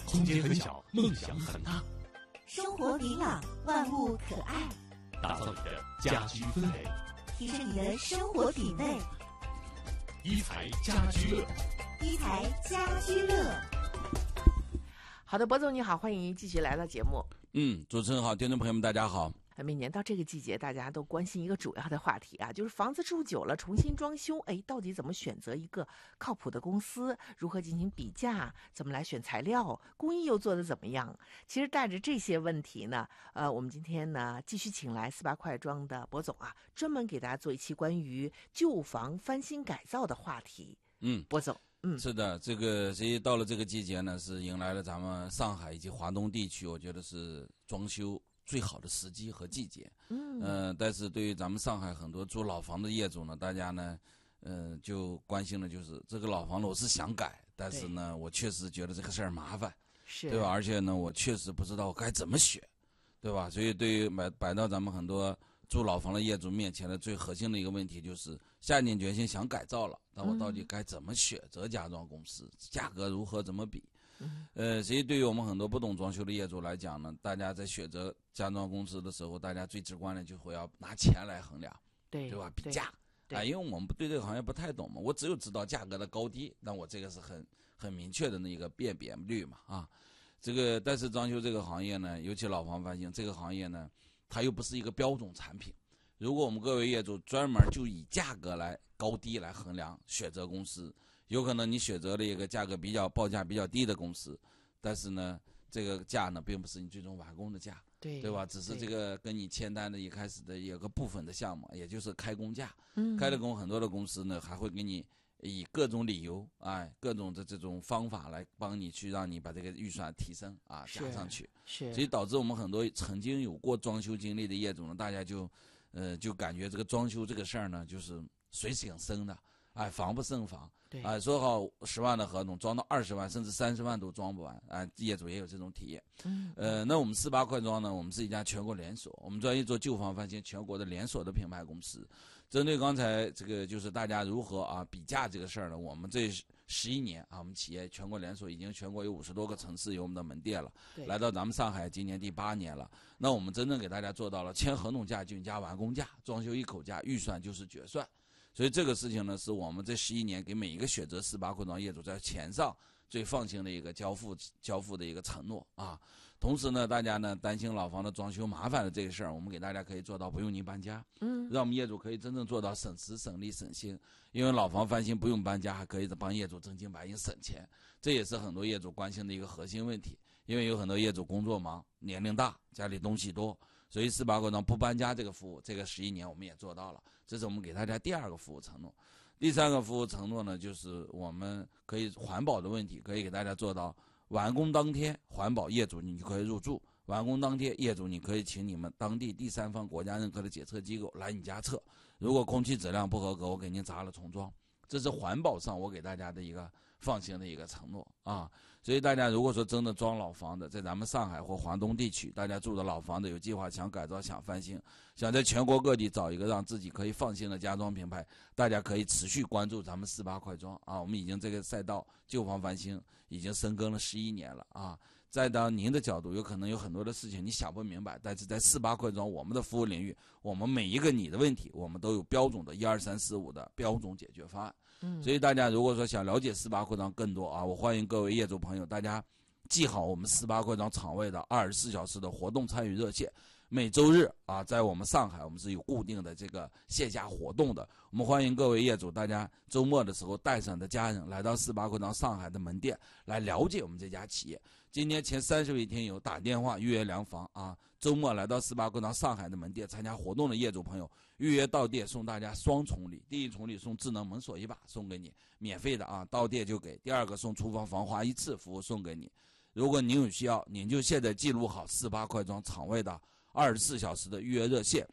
空间很小，梦想很大。 生活明朗，万物可爱。 打造你的家居氛围， 提升你的生活品味。 一台家居乐， 一台家居乐。 好的，博总你好，欢迎继续来到节目。 主持人好，听众朋友们大家好。 每年到这个季节，大家都关心一个主要的话题啊，就是房子住久了重新装修，到底怎么选择一个靠谱的公司？如何进行比价？怎么来选材料？工艺又做得怎么样？其实带着这些问题呢，我们今天呢继续请来48块庄的博总啊，专门给大家做一期关于旧房翻新改造的话题。博总。 是的，这个所以到了这个季节呢，是迎来了咱们上海以及华东地区，我觉得是装修最好的时机和季节。但是对于咱们上海很多住老房的业主呢，大家呢，就关心的就是这个老房子我是想改，但是呢，我确实觉得这个事儿麻烦，对吧？而且呢，我确实不知道该怎么选，对吧？所以对于摆到咱们很多住老房的业主面前的最核心的一个问题就是下定决心想改造了，那我到底该怎么选择家装公司，价格如何怎么比？所以对于我们很多不懂装修的业主来讲呢，大家在选择家装公司的时候，大家最直观的就会要拿钱来衡量，对吧？比价因为我们对这个行业不太懂嘛，我只有知道价格的高低，那我这个是很明确的那个辨别率嘛啊。这个但是装修这个行业呢，尤其老房翻新这个行业呢，它又不是一个标准产品。如果我们各位业主专门就以价格来高低来衡量选择公司，有可能你选择了一个价格报价比较低的公司，但是呢，这个价呢并不是你最终完工的价，对吧？只是这个跟你签单的一开始的有个部分的项目，也就是开工价。开了工很多的公司呢，还会给你以各种理由各种的这种方法来帮你去让你把这个预算提升加上去。所以导致我们很多曾经有过装修经历的业主呢，大家就感觉这个装修这个事儿呢，就是水挺深的，防不胜防。说好10万的合同，装到20万甚至30万都装不完，业主也有这种体验。那我们48块庄呢，我们是一家全国连锁，我们专业做旧房翻新全国的连锁的品牌公司。针对刚才这个就是大家如何比价这个事儿呢，我们这11年我们企业全国连锁已经全国有50多个城市有我们的门店了，来到咱们上海今年第8年了。那我们真正给大家做到了签合同价均加完工价，装修一口价，预算就是决算。所以这个事情呢，是我们这11年给每一个选择48块庄业主在钱上最放心的一个交付的一个承诺啊。同时呢，大家呢担心老房的装修麻烦的这个事儿，我们给大家可以做到不用您搬家，让我们业主可以真正做到省时省力省心。因为老房翻新不用搬家，还可以帮业主真金白银省钱，这也是很多业主关心的一个核心问题。因为有很多业主工作忙，年龄大，家里东西多，所以48块庄不搬家这个服务，这个11年我们也做到了，这是我们给大家第2个服务承诺。第3个服务承诺呢，就是我们可以环保的问题，可以给大家做到完工当天环保，业主你就可以入住，完工当天业主你可以请你们当地第3方国家认可的检测机构来你家测，如果空气质量不合格，我给您砸了重装。这是环保上我给大家的一个放心的一个承诺啊。所以大家如果说真的装老房的，在咱们上海或华东地区，大家住的老房子有计划想改造想翻新，想在全国各地找一个让自己可以放心的家装品牌，大家可以持续关注咱们48块庄我们已经这个赛道旧房翻新已经深耕了11年了再到您的角度，有可能有很多的事情你想不明白，但是在48块庄我们的服务领域，我们每一个你的问题，我们都有标准的12345的标准解决方案。所以大家如果说想了解48块庄更多我欢迎各位业主朋友，大家记好我们48块庄场位的24小时的活动参与热线。每周日在我们上海我们是有固定的这个线下活动的，我们欢迎各位业主，大家周末的时候带上的家人来到48块庄上海的门店来了解我们这家企业。今年前30位听友打电话预约量房周末来到48块庄上海的门店参加活动的业主朋友，预约到店送大家双重礼，第一重礼送智能门锁1把送给你，免费的到店就给；第2个送厨房防滑1次服务送给你。如果您有需要，您就现在记录好48块庄场位的24小时的预约热线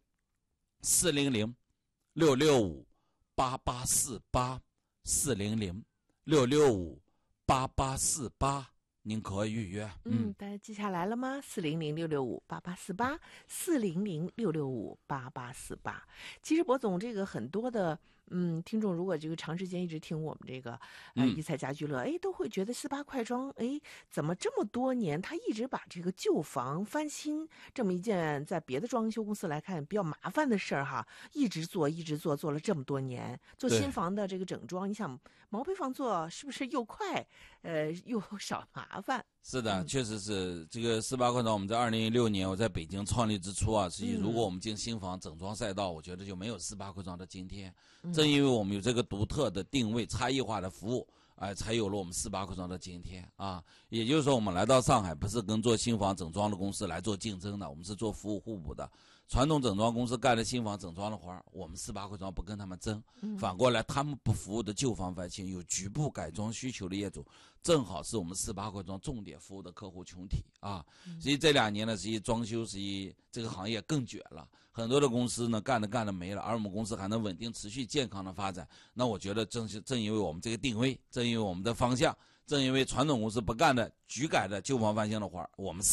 ，400-665-8848 400-665-8848，您可以预约。 大家记下来了吗？400-665-8848 400-665-8848。其实博总这个很多的听众如果这个长时间一直听我们这个一彩家居乐，都会觉得48快装，怎么这么多年他一直把这个旧房翻新这么一件在别的装修公司来看比较麻烦的事儿哈，一直做做了这么多年，做新房的这个整装，你想毛坯房做是不是又快又少麻烦？ 是的，确实是这个48快装。我们在2016年我在北京创立之初啊，实际如果我们进新房整装赛道，我觉得就没有48快装的今天。正因为我们有这个独特的定位、差异化的服务，才有了我们48快装的今天啊。也就是说，我们来到上海不是跟做新房整装的公司来做竞争的，我们是做服务互补的。传统整装公司干的新房整装的活儿，我们48快装不跟他们争，反过来他们不服务的旧房翻新有局部改装需求的业主，正好是我们48快装重点服务的客户群体啊。所以这2年呢，实际装修实际这个行业更卷了，很多的公司呢干的没了，而我们公司还能稳定持续健康的发展。那我觉得正因为我们这个定位，正因为我们的方向，正因为传统公司不干的局改的旧房翻新的活儿，我们